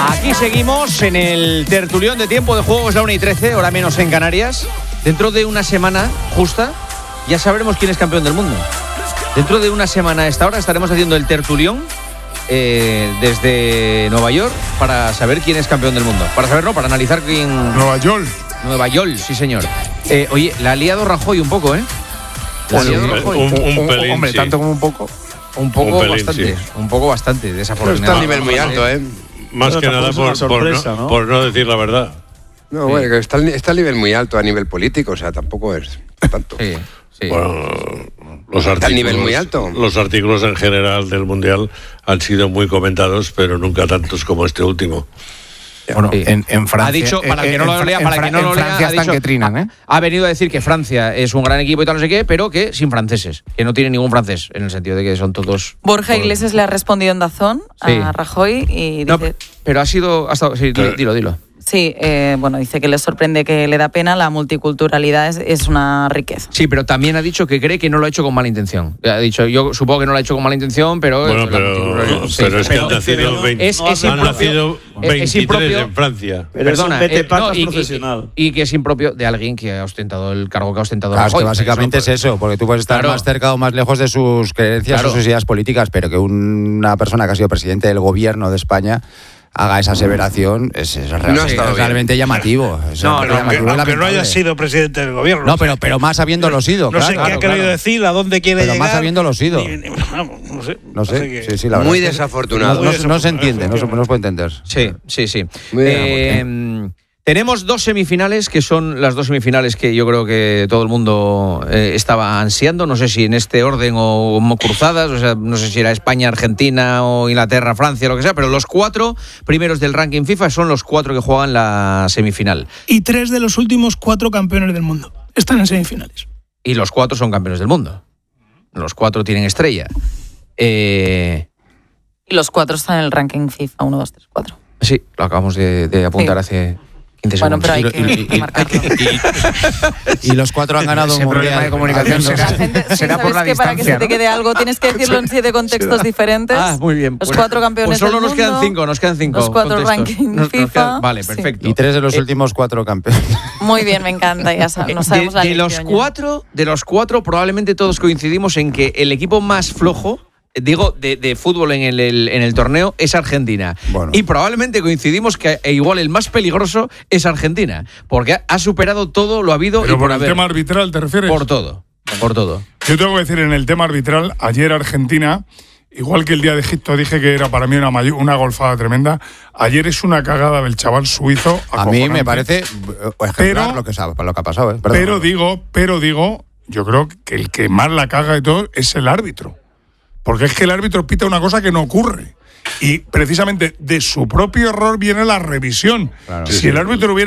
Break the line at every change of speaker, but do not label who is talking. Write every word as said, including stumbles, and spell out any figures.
Aquí seguimos en el tertulión de Tiempo de Juego, es la una y trece, hora menos en Canarias. Dentro de una semana justa ya sabremos quién es campeón del mundo. Dentro de una semana a esta hora estaremos haciendo el tertulión eh, desde Nueva York para saber quién es campeón del mundo. Para saber, no, para analizar quién...
Nueva York.
Nueva York, sí señor. Eh, oye, la ha liado Rajoy un poco, ¿eh? La ha liado
un,
Rajoy.
un, un, un pelín,
Hombre,
sí.
tanto como un poco.
Un poco
un pelín,
bastante,
sí.
un poco bastante, desafortunadamente.
Está a nivel muy alto, ¿eh?
Más
Pero
que nada
tampoco
por,
es una
por
sorpresa,
no,
¿no?
por no decir la verdad.
No,
Sí.
bueno, que está, al- está a nivel muy alto a nivel político, o sea, tampoco es tanto.
Sí, sí.
Bueno, los
Está al
artículos,
nivel muy alto.
Los artículos en general del Mundial han sido muy comentados, pero nunca tantos como este último.
Bueno,
Sí.
en, en Francia.
Ha dicho, para
en-
que no lo
en
lea,
Fra-
para
en
que no
Fra-
lo
en
lea,
Francia
ha,
están
dicho-
que trinan, ¿eh?
ha, ha venido a decir que Francia es un gran equipo y tal, no sé qué, pero que sin franceses, que no tiene ningún francés, en el sentido de que son todos...
Borja
todos-
Iglesias le ha respondido en Dazón
Sí.
a Rajoy y
No,
dice...
pero ha sido... Ha estado, sí, dilo, dilo, dilo.
Sí, eh, bueno, dice que le sorprende, que le da pena, la multiculturalidad es, es una riqueza.
Sí, pero también ha dicho que cree que no lo ha hecho con mala intención. Ha dicho, yo supongo que no lo ha hecho con mala intención, pero...
Bueno,
la
pero,
multiculturalidad- sí,
pero es que
pero-
han nacido, veinte,
es- es
han
impropio-
nacido
es- es
veintitrés
impropio-
en Francia.
Pero es un
Perdona,
vete
eh,
patas
no, y- y-
profesional.
Y, que es impropio de alguien que ha ostentado el cargo que ha ostentado
Claro, es
Rajoy.
que básicamente
Eso,
es eso, porque tú puedes estar
Claro.
más cerca o más lejos de sus creencias
Claro.
o sus ideas políticas, pero que una persona que ha sido presidente del gobierno de España haga esa aseveración es, es real-
No ha estado
es realmente llamativo. Es
No,
realmente
no,
llamativo,
Aunque,
es
aunque no haya
lamentable.
sido presidente del gobierno.
No, pero, pero más habiéndolo sido,
no
claro.
sé qué
claro,
ha querido
claro.
decir, a dónde quiere
Pero
llegar.
más habiéndolo sido.
Ni- ni- bueno, no sé.
No sé,
Así que-
sí, sí, la verdad.
Muy
es que
desafortunado.
No,
Muy
no- no se entiende, no se,
desafortunado.
no se puede entender.
Sí, sí, sí.
Muy bien,
Eh, tenemos dos semifinales, que son las dos semifinales que yo creo que todo el mundo eh, estaba ansiando. No sé si en este orden o como cruzadas, o sea, no sé si era España, Argentina o Inglaterra, Francia, lo que sea, pero los cuatro primeros del ranking FIFA son los cuatro que juegan la semifinal.
Y tres de los últimos cuatro campeones del mundo están en semifinales.
Y los cuatro son campeones del mundo. Los cuatro tienen estrella. Eh,
Y los cuatro están en el ranking FIFA, uno, dos, tres, cuatro.
sí, lo acabamos de, de apuntar
Sí.
hace quince
Bueno,
segundos.
pero hay
Y- y-
que
y-
marcarlo.
Y los cuatro han ganado
Ese
un
problema
mundial.
de comunicación
haciendo-
será-
La gente, sí,
será por
¿sabes
la
que para que se
distancia,
te
¿no?
quede algo tienes que decirlo en siete contextos diferentes?
Ah, muy bien.
Los
Pues-
cuatro campeones
pues solo
del
nos quedan
mundo,
cinco, nos quedan cinco.
los cuatro
contextos.
ranking
Nos- nos
FIFA,
quedan- vale,
sí.
perfecto.
Y tres de los
Eh,
últimos cuatro campeones.
Muy bien, me encanta, ya sabes, no
de,
sabemos la
de los
lección ya.
cuatro, de los cuatro, probablemente todos coincidimos en que el equipo más flojo, digo, de, de fútbol en el, el- en el torneo es Argentina.
Bueno.
Y probablemente coincidimos que e igual el más peligroso es Argentina, porque ha, ha superado todo lo habido
Pero
y
por
por
el
haber.
tema arbitral, ¿te refieres?
Por todo, por todo.
Yo tengo que decir, en el tema arbitral, ayer Argentina, igual que el día de Egipto dije que era para mí una, mayo- una golfada tremenda, ayer es una cagada del chaval suizo.
A mí me
acojonante.
parece eh, ejemplar
Pero-
lo, que, sa- lo que ha pasado. ¿eh? Perdón.
Pero digo, pero digo, yo creo que el que más la caga de todo es el árbitro. Porque es que el árbitro pita una cosa que no ocurre. Y precisamente de su propio error viene la revisión.
Claro.
Si el árbitro hubiera